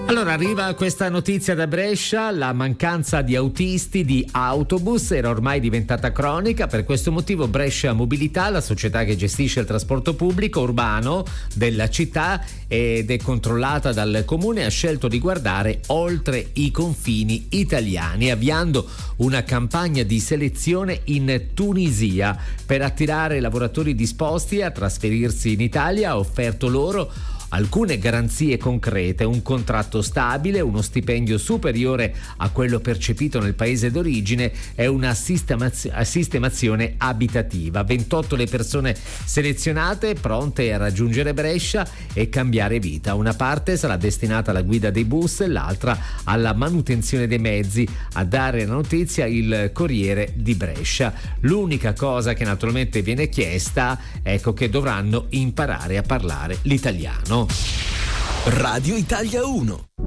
Allora arriva questa notizia da Brescia: la mancanza di autisti di autobus era ormai diventata cronica. Per questo motivo Brescia Mobilità, la società che gestisce il trasporto pubblico urbano della città ed è controllata dal comune, ha scelto di guardare oltre i confini italiani, avviando una campagna di selezione in Tunisia per attirare lavoratori disposti a trasferirsi in Italia. Ha offerto loro alcune garanzie concrete: un contratto stabile, uno stipendio superiore a quello percepito nel paese d'origine e una sistemazione abitativa. 28 le persone selezionate, pronte a raggiungere Brescia e cambiare vita. Una parte sarà destinata alla guida dei bus, l'altra alla manutenzione dei mezzi. A dare la notizia il Corriere di Brescia. L'unica cosa che naturalmente viene chiesta, ecco, che dovranno imparare a parlare l'italiano. Radio Italia 1.